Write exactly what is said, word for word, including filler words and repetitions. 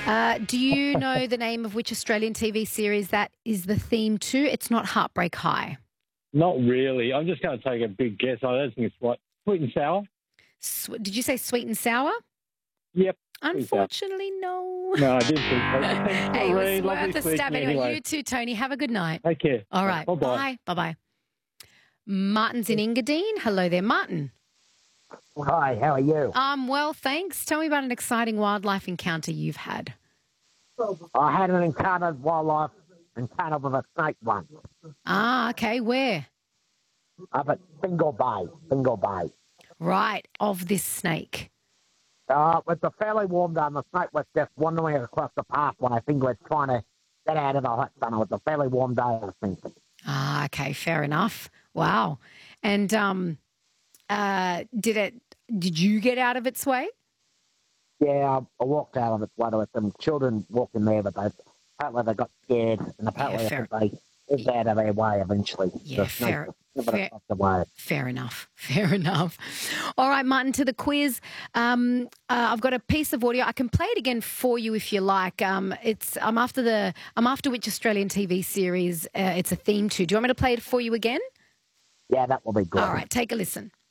Uh, do you know the name of which Australian T V series that is the theme to? It's not Heartbreak High. Not really. I'm just going to take a big guess. I don't think it's what. Sweet and sour? Sw- did you say Sweet and Sour? Yep. Unfortunately, no. No, I didn't think so. Thanks, Hey, it Lorraine. was Lovely worth a speaking stab anyway. anyway. You too, Tony. Have a good night. Take care. All right. Bye-bye. Bye. Bye-bye. Martin's in Engadine. Hello there, Martin. Hi, how are you? Um, well, thanks. Tell me about an exciting wildlife encounter you've had. I had an encounter, wildlife encounter with a snake once Ah, okay. Where? up at Bingle Bay. Bingle Bay. Right. Of this snake. Uh, it was a fairly warm day, and the snake was just wandering across the pathway. I think it was trying to get out of the hot sun. It was a fairly warm day, I think. Ah, okay. Fair enough. Wow. And um, uh, did it? Did you get out of its way? Yeah, I, I walked out of its way. There were some children walking there, but they apparently they got scared, and apparently Yeah, I fair. think they moved out of their way eventually. Yeah, The snake fair- was never fair- across the way. Fair enough. Fair enough. All right, Martin, to the quiz. Um, uh, I've got a piece of audio. I can play it again for you if you like. Um, it's I'm after the I'm after which Australian T V series uh, it's a theme to. Do you want me to play it for you again? Yeah, that will be good. All right, take a listen.